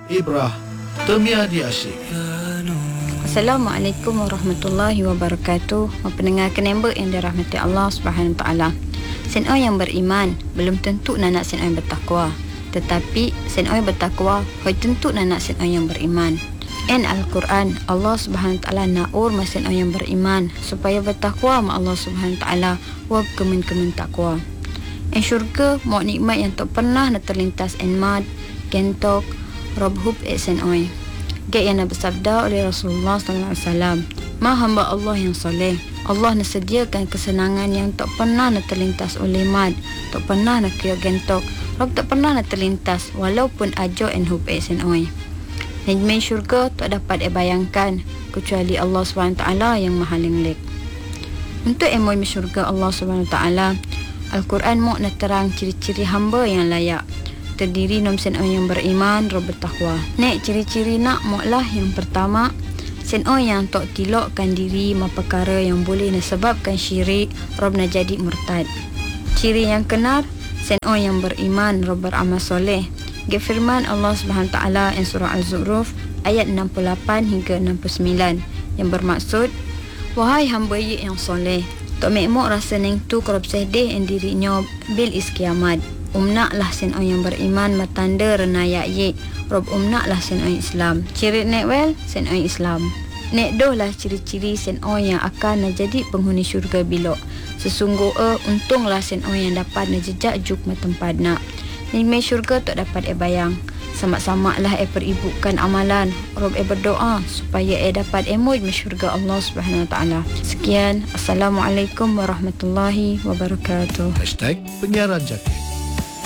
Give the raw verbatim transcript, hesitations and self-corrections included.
Ibrah Termiadi Asyik. Assalamualaikum warahmatullahi wabarakatuh. Pendengar Kenembek yang dirahmati Allah Subhanahu Wa Taala. Sen oi yang beriman belum tentu nak sen oi bertakwa, tetapi sen oi bertakwa hoi tentu nak sen oi yang beriman. En Al-Quran Allah Subhanahu Wa Taala naur masen oi yang beriman supaya bertakwa ma Allah Subhanahu Wa Taala wa kemen-kemen takwa. En syurga mau nikmat yang tak pernah nak terlintas en mad kentok rob hub esen oi. Gak yang bersabda oleh Rasulullah sallallahu alaihi wasallam, ma hamba Allah yang soleh, Allah nak sediakan kesenangan yang tak pernah nak terlintas oleh mad, tak pernah nak kaya gentok, rob tak pernah nak terlintas walaupun ajo en hub esen oi. Negmen syurga tak dapat dibayangkan kecuali Allah subhanahu wa taala yang maha lenglek. Untuk emoy syurga Allah subhanahu wa taala, Al-Quran mau nak terang ciri-ciri hamba yang layak. Terdiri nom sen oi yang beriman, rob bertakwa. Nek ciri-ciri nak moklah yang pertama, sen oi yang tak tilokkan diri ma perkara yang boleh nasebabkan syirik, rob nak jadi murtad. Ciri yang kenar, sen oi yang beriman, rob beramal soleh. Ge firman Allah Subhanahu taala in surah Al-Zukhruf ayat enam puluh lapan hingga enam puluh sembilan yang bermaksud, wahai hamba yang soleh, tak mekmok rasa neng tu kerap sedih en dirinya bil is kiamat. Umnak lah sen oi yang beriman matanda renaya ye, rob umnak lah sen oi Islam. Ciri nek wel sen oi Islam. Nek doh lah ciri-ciri sen oi yang akan nak jadi penghuni syurga bilok. Sesungguhnya untunglah sen oi yang dapat nak jejak juk ma tempat nak. Nikmat syurga tak dapat e bayang. Sama-sama lah e peribukan amalan, rob e berdoa supaya e dapat emuj syurga Allah Subhanahu Wa Taala. Sekian, Assalamualaikum warahmatullahi wabarakatuh. Hashtag Penyiaran Jaki.